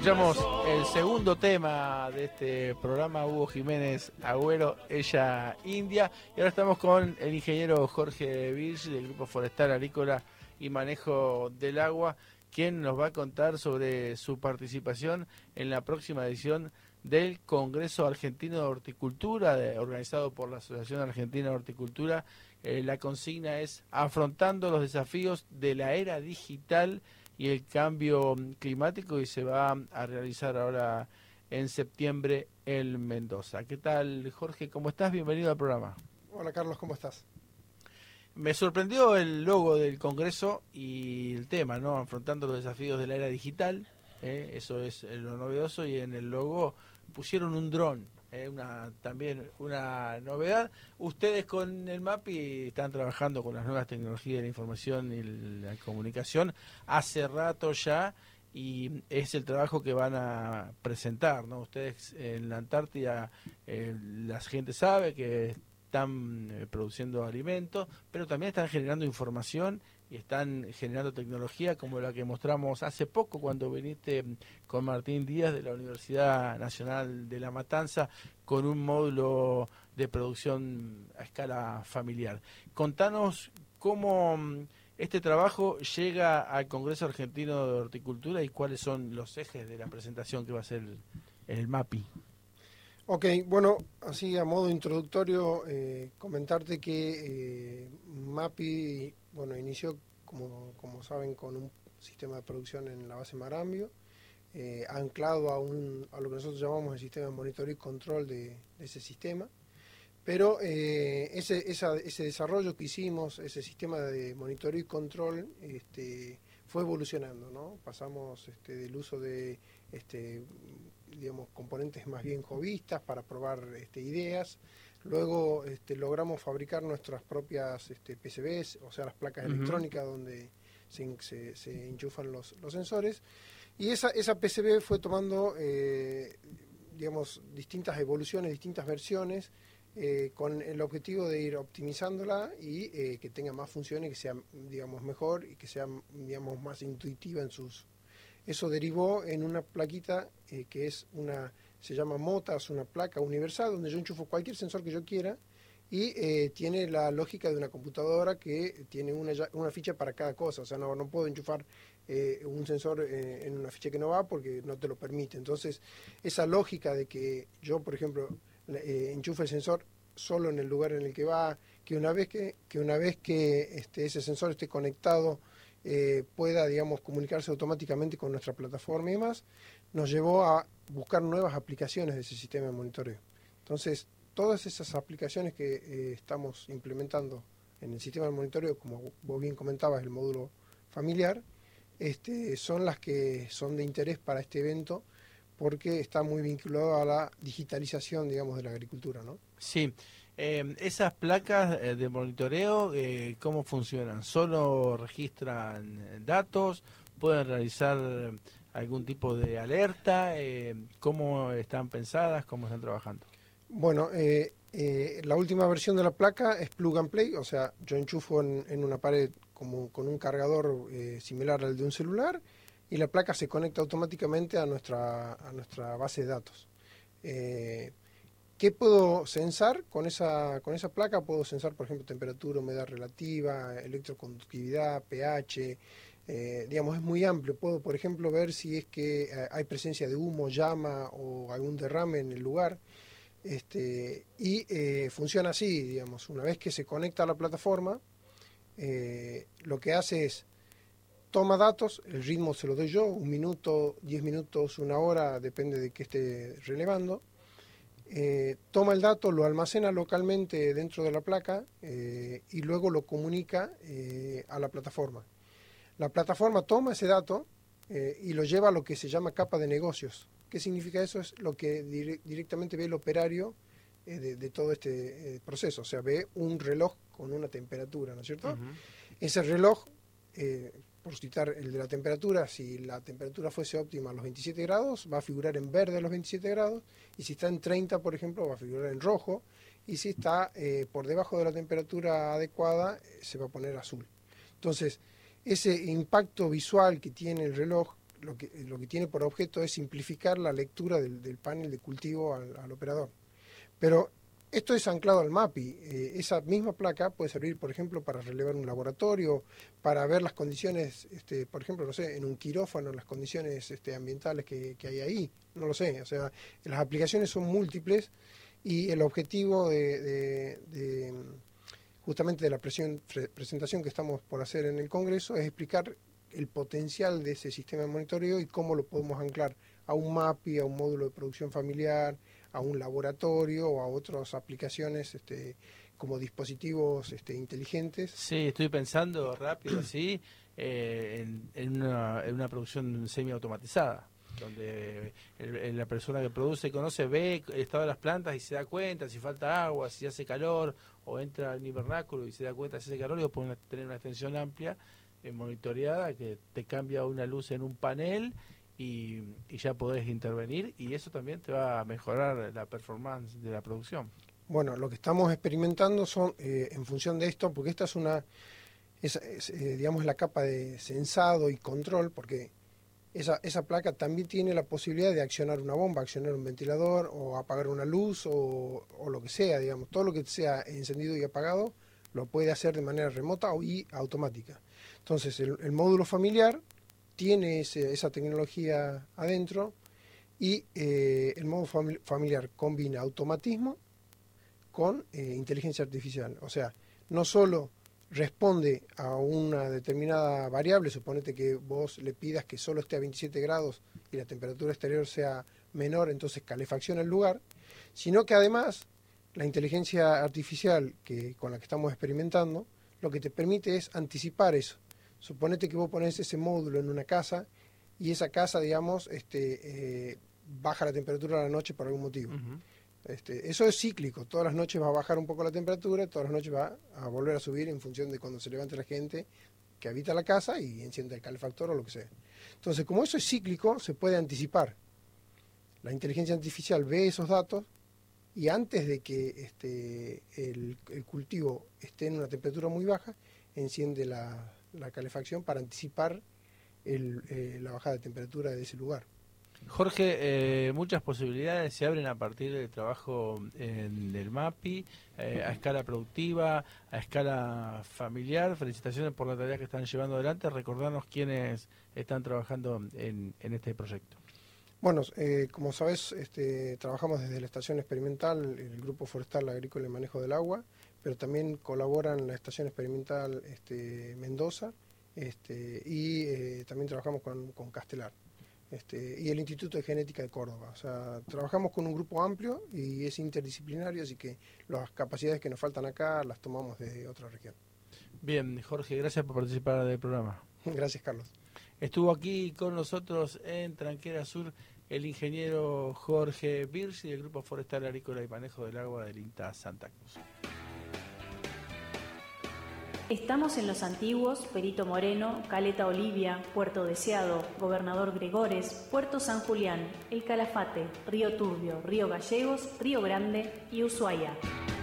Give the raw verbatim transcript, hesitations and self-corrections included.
Escuchamos el segundo tema de este programa, Hugo Jiménez Agüero, ella India, y ahora estamos con el ingeniero Jorge Virch del Grupo Forestal Agrícola y Manejo del Agua, quien nos va a contar sobre su participación en la próxima edición del Congreso Argentino de Horticultura, de, organizado por la Asociación Argentina de Horticultura. Eh, la consigna es afrontando los desafíos de la era digital y el cambio climático, y se va a realizar ahora en septiembre en Mendoza. ¿Qué tal, Jorge? ¿Cómo estás? Bienvenido al programa. Hola, Carlos, ¿cómo estás? Me sorprendió el logo del Congreso y el tema, ¿no? Afrontando los desafíos de la era digital, ¿eh? Eso es lo novedoso, y en el logo pusieron un dron, ¿eh? una también una novedad. Ustedes con el MAPI están trabajando con las nuevas tecnologías de la información y la comunicación hace rato ya, y es el trabajo que van a presentar, ¿no? Ustedes en la Antártida, eh, la gente sabe que están eh, produciendo alimentos, pero también están generando información y están generando tecnología como la que mostramos hace poco cuando viniste con Martín Díaz de la Universidad Nacional de La Matanza con un módulo de producción a escala familiar. Contanos cómo este trabajo llega al Congreso Argentino de Horticultura y cuáles son los ejes de la presentación que va a ser el, el MAPI. Ok, bueno, así a modo introductorio, eh, comentarte que eh, MAPI, bueno, inició, como, como saben, con un sistema de producción en la base Marambio, eh, anclado a, un, a lo que nosotros llamamos el sistema de monitoreo y control de, de ese sistema, pero eh, ese, esa, ese desarrollo que hicimos, ese sistema de monitoreo y control, este, fue evolucionando, ¿no? Pasamos este, del uso de este, digamos, componentes más bien jovistas para probar este, ideas. Luego este, logramos fabricar nuestras propias este, P C Bs, o sea, las placas uh-huh. electrónicas donde se, se, se enchufan los, los sensores. Y esa, esa P C B fue tomando, eh, digamos, distintas evoluciones, distintas versiones, eh, con el objetivo de ir optimizándola y eh, que tenga más funciones, que sea, digamos, mejor y que sea, digamos, más intuitiva en sus... Eso derivó en una plaquita eh, que es una, se llama MOTA, es una placa universal donde yo enchufo cualquier sensor que yo quiera y eh, tiene la lógica de una computadora que tiene una, una ficha para cada cosa. O sea, no, no puedo enchufar eh, un sensor eh, en una ficha que no va porque no te lo permite. Entonces, esa lógica de que yo, por ejemplo, eh, enchufe el sensor solo en el lugar en el que va, que una vez que, que, una vez que este, ese sensor esté conectado, Eh, pueda, digamos, comunicarse automáticamente con nuestra plataforma y demás, nos llevó a buscar nuevas aplicaciones de ese sistema de monitoreo. Entonces, todas esas aplicaciones que eh, estamos implementando en el sistema de monitoreo, como vos bien comentabas, el módulo familiar, este, son las que son de interés para este evento, porque está muy vinculado a la digitalización, digamos, de la agricultura, ¿no? Sí. Eh, esas placas eh, de monitoreo, eh, ¿cómo funcionan? ¿Solo registran datos? ¿Pueden realizar algún tipo de alerta? Eh, ¿Cómo están pensadas? ¿Cómo están trabajando? Bueno, eh, eh, la última versión de la placa es plug and play, o sea, yo enchufo en, en una pared como con un cargador eh, similar al de un celular y la placa se conecta automáticamente a nuestra, a nuestra base de datos. Eh, ¿Qué puedo censar con esa, con esa placa? Puedo censar, por ejemplo, temperatura, humedad relativa, electroconductividad, pH, eh, digamos, es muy amplio. Puedo, por ejemplo, ver si es que eh, hay presencia de humo, llama o algún derrame en el lugar. Este, y eh, funciona así, digamos, una vez que se conecta a la plataforma, eh, lo que hace es, toma datos, el ritmo se lo doy yo, un minuto, diez minutos, una hora, depende de qué esté relevando. Eh, toma el dato, lo almacena localmente dentro de la placa eh, y luego lo comunica eh, a la plataforma. La plataforma toma ese dato eh, y lo lleva a lo que se llama capa de negocios. ¿Qué significa eso? Es lo que dire- directamente ve el operario eh, de, de todo este eh, proceso. O sea, ve un reloj con una temperatura, ¿no es cierto? Uh-huh. Ese reloj, eh, por citar el de la temperatura, si la temperatura fuese óptima a los veintisiete grados, va a figurar en verde a los veintisiete grados, y si está en treinta, por ejemplo, va a figurar en rojo, y si está eh, por debajo de la temperatura adecuada, eh, se va a poner azul. Entonces, ese impacto visual que tiene el reloj lo que, lo que tiene por objeto es simplificar la lectura del, del panel de cultivo al, al operador. Pero esto es anclado al MAPI. Eh, esa misma placa puede servir, por ejemplo, para relevar un laboratorio, para ver las condiciones, este, por ejemplo, no sé, en un quirófano, las condiciones este, ambientales que, que hay ahí. No lo sé. O sea, las aplicaciones son múltiples y el objetivo de, de, de justamente de la presión, presentación que estamos por hacer en el Congreso es explicar el potencial de ese sistema de monitoreo y cómo lo podemos anclar a un MAPI, a un módulo de producción familiar, a un laboratorio o a otras aplicaciones este, como dispositivos este, inteligentes. Sí, estoy pensando rápido así eh, en, en, una, en una producción semiautomatizada, donde el, el, la persona que produce conoce, ve el estado de las plantas y se da cuenta si falta agua, si hace calor, o entra al invernáculo y se da cuenta si hace calor, y vos podés tener una extensión amplia eh, monitoreada que te cambia una luz en un panel y, y ya podés intervenir, y eso también te va a mejorar la performance de la producción. Bueno, lo que estamos experimentando son, eh, en función de esto, porque esta es una, es, es, eh, digamos, la capa de sensado y control, porque esa, esa placa también tiene la posibilidad de accionar una bomba, accionar un ventilador o apagar una luz o, o lo que sea, digamos, todo lo que sea encendido y apagado lo puede hacer de manera remota o y automática. Entonces, el, el módulo familiar tiene ese, esa tecnología adentro y eh, el módulo fami- familiar combina automatismo con eh, inteligencia artificial. O sea, no solo responde a una determinada variable, suponete que vos le pidas que solo esté a veintisiete grados y la temperatura exterior sea menor, entonces calefacciona el lugar, sino que además la inteligencia artificial que, con la que estamos experimentando, lo que te permite es anticipar eso. Suponete que vos ponés ese módulo en una casa y esa casa, digamos, este, eh, baja la temperatura a la noche por algún motivo. Uh-huh. Este, eso es cíclico, todas las noches va a bajar un poco la temperatura, todas las noches va a volver a subir en función de cuando se levante la gente que habita la casa y enciende el calefactor o lo que sea. Entonces, como eso es cíclico, se puede anticipar. La inteligencia artificial ve esos datos y antes de que este, el, el cultivo esté en una temperatura muy baja, enciende la, la calefacción para anticipar el, eh, la bajada de temperatura de ese lugar. Jorge, eh, muchas posibilidades se abren a partir del trabajo en el MAPI, eh, a escala productiva, a escala familiar. Felicitaciones por la tarea que están llevando adelante. Recordarnos quiénes están trabajando en, en este proyecto. Bueno, eh, como sabes, este, trabajamos desde la Estación Experimental, el Grupo Forestal Agrícola y Manejo del Agua, pero también colaboran la Estación Experimental este, Mendoza este, y eh, también trabajamos con, con Castelar. Este, y el Instituto de Genética de Córdoba. O sea, trabajamos con un grupo amplio y es interdisciplinario, así que las capacidades que nos faltan acá las tomamos de otra región. Bien, Jorge, gracias por participar del programa. Gracias, Carlos. Estuvo aquí con nosotros en Tranquera Sur el ingeniero Jorge Birsi del Grupo Forestal Agrícola y Manejo del Agua del INTA Santa Cruz. Estamos en Los Antiguos, Perito Moreno, Caleta Olivia, Puerto Deseado, Gobernador Gregores, Puerto San Julián, El Calafate, Río Turbio, Río Gallegos, Río Grande y Ushuaia.